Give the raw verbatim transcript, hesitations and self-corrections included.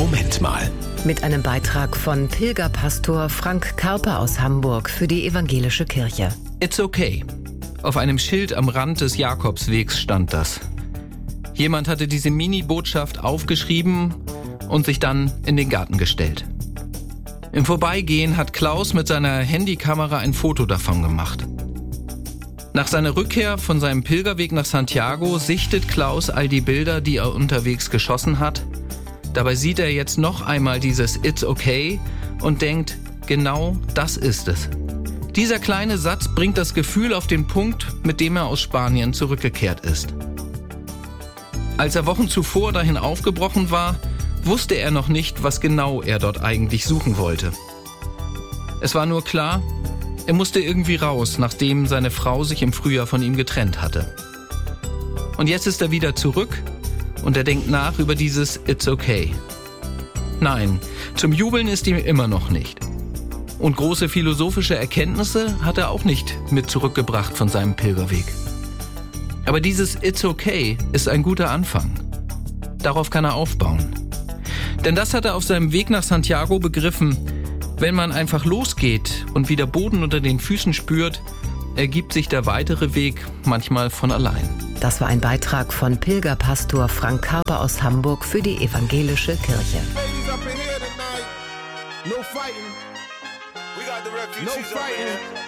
Moment mal. Mit einem Beitrag von Pilgerpastor Frank Karpe aus Hamburg für die Evangelische Kirche. It's okay. Auf einem Schild am Rand des Jakobswegs stand das. Jemand hatte diese Mini-Botschaft aufgeschrieben und sich dann in den Garten gestellt. Im Vorbeigehen hat Klaus mit seiner Handykamera ein Foto davon gemacht. Nach seiner Rückkehr von seinem Pilgerweg nach Santiago sichtet Klaus all die Bilder, die er unterwegs geschossen hat. Dabei sieht er jetzt noch einmal dieses It's okay und denkt, genau das ist es. Dieser kleine Satz bringt das Gefühl auf den Punkt, mit dem er aus Spanien zurückgekehrt ist. Als er Wochen zuvor dahin aufgebrochen war, wusste er noch nicht, was genau er dort eigentlich suchen wollte. Es war nur klar, er musste irgendwie raus, nachdem seine Frau sich im Frühjahr von ihm getrennt hatte. Und jetzt ist er wieder zurück und er denkt nach über dieses It's okay. Nein, zum Jubeln ist ihm immer noch nicht. Und große philosophische Erkenntnisse hat er auch nicht mit zurückgebracht von seinem Pilgerweg. Aber dieses It's okay ist ein guter Anfang. Darauf kann er aufbauen. Denn das hat er auf seinem Weg nach Santiago begriffen. Wenn man einfach losgeht und wieder Boden unter den Füßen spürt, ergibt sich der weitere Weg manchmal von allein. Das war ein Beitrag von Pilgerpastor Frank Karpe aus Hamburg für die Evangelische Kirche. No fighting. We got the refugees. No fighting.